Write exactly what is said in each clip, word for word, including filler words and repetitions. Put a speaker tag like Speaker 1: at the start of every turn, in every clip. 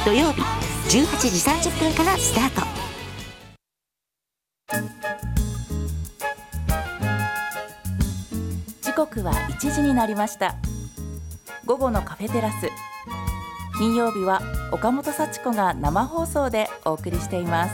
Speaker 1: 土曜日じゅうはちじさんじゅっぷんからスタート。
Speaker 2: 時刻はいちじになりました。午後のカフェテラス、金曜日は岡本幸子が生放送でお送りしています。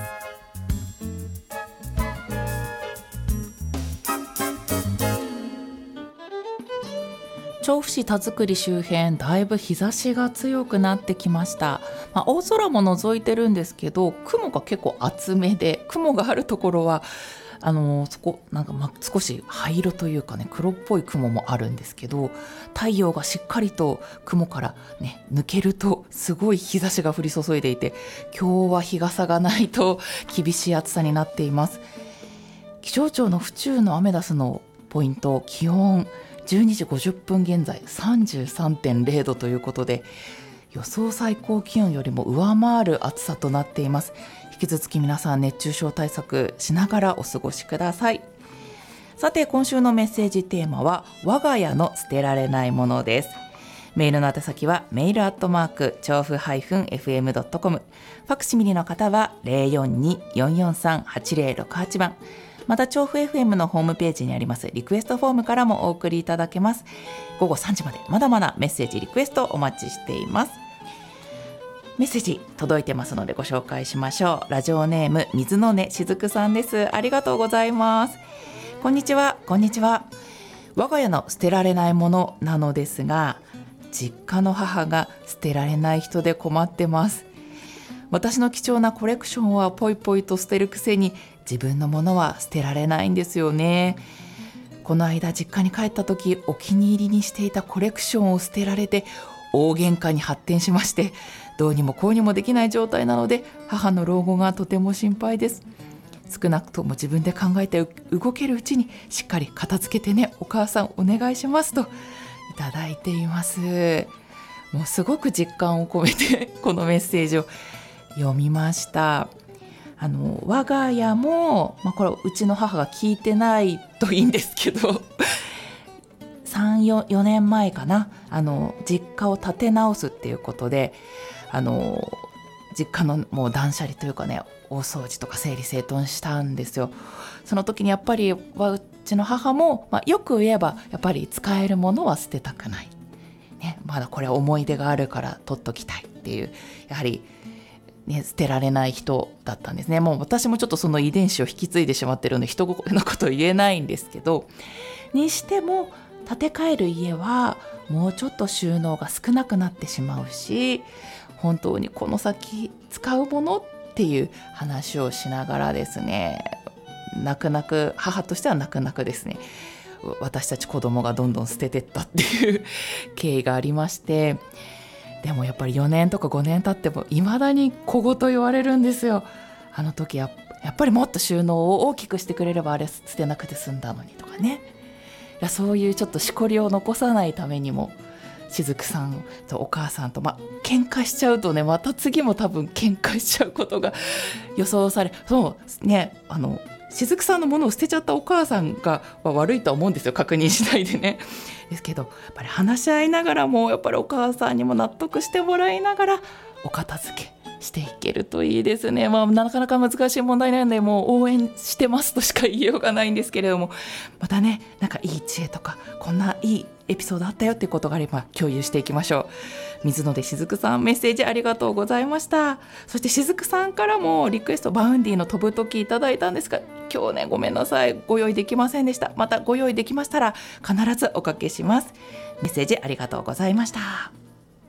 Speaker 2: 調布市田作周辺、だいぶ日差しが強くなってきました。まあ、青空も覗いてるんですけど、雲が結構厚めで、雲があるところはあのー、そこなんかま少し灰色というかね、黒っぽい雲もあるんですけど、太陽がしっかりと雲からね抜けるとすごい日差しが降り注いでいて、今日は日傘がないと厳しい暑さになっています。気象庁の府中のアメダスのポイント、気温じゅうにじごじゅっぷん現在 さんじゅうさんてんれいどということで、予想最高気温よりも上回る暑さとなっています。引き続き皆さん熱中症対策しながらお過ごしください。さて、今週のメッセージテーマは我が家の捨てられないものです。メールの宛先はメールアットマーク調布 エフエムドットコム、 ファクシミリの方は ゼロよんに よんよんさん はちゼロろくはち 番、また調布 エフエム のホームページにありますリクエストフォームからもお送りいただけます。午後さんじまでまだまだメッセージリクエストお待ちしています。メッセージ届いてますのでご紹介しましょう。ラジオネーム水の根しずくさんです。ありがとうございます。こんにちは。こんにちは。我が家の捨てられないものなのですが、実家の母が捨てられない人で困ってます。私の貴重なコレクションはポイポイと捨てるくせに、自分のものは捨てられないんですよね。この間実家に帰った時、お気に入りにしていたコレクションを捨てられて大喧嘩に発展しまして、どうにもこうにもできない状態なので、母の老後がとても心配です。少なくとも自分で考えて動けるうちにしっかり片付けてね、お母さんお願いしますといただいています。もうすごく実感を込めてこのメッセージを読みました。あの我が家も、まあ、これうちの母が聞いてないといいんですけどさん、よねんまえかな、あの実家を建て直すっていうことで、あの実家のもう断捨離というかね、大掃除とか整理整頓したんですよ。その時にやっぱりうちの母も、まあ、よく言えばやっぱり使えるものは捨てたくない、ね、まだこれ思い出があるから取っときたいっていう、やはりね、捨てられない人だったんですね。もう私もちょっとその遺伝子を引き継いでしまってるので人のこと言えないんですけど、にしても建て替える家はもうちょっと収納が少なくなってしまうし、本当にこの先使うものっていう話をしながらですね、泣く泣く、母としては泣く泣くですね、私たち子供がどんどん捨ててったっていう経緯がありまして、でもやっぱりよねんとかごねん経っても未だに小言言われるんですよ。あの時 や, やっぱりもっと収納を大きくしてくれればあれ捨てなくて済んだのにとかね。いや、そういうちょっとしこりを残さないためにも、しずくさんとお母さんと、まあ、喧嘩しちゃうとね、また次も多分喧嘩しちゃうことが予想され、そうね、あのしずくさんのものを捨てちゃったお母さんが悪いとは思うんですよ、確認しないでね。ですけどやっぱり話し合いながらも、やっぱりお母さんにも納得してもらいながらお片付けしていけるといいですね。まあ、なかなか難しい問題なので、もう応援してますとしか言いようがないんですけれども、またね、なんかいい知恵とかこんないいエピソードあったよっていうことがあれば共有していきましょう。水野でしずくさん、メッセージありがとうございました。そしてしずくさんからもリクエスト、バウンディの飛ぶ時いただいたんですが、今日ね、ごめんなさい、ご用意できませんでした。またご用意できましたら必ずおかけします。メッセージありがとうございました。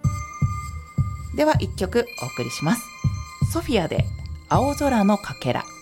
Speaker 2: ではいっきょくお送りします。ソフィアで青空のかけら。